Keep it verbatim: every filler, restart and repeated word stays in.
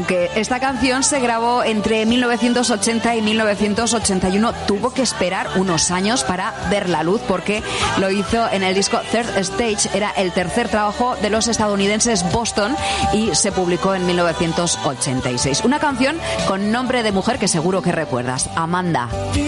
aunque esta canción se grabó entre mil novecientos ochenta y mil novecientos ochenta y uno, tuvo que esperar unos años para ver la luz, porque lo hizo en el disco Third Stage. Era el tercer trabajo de los estadounidenses Boston y se publicó en mil novecientos ochenta y seis. Una canción con nombre de mujer que seguro que recuerdas, Amanda.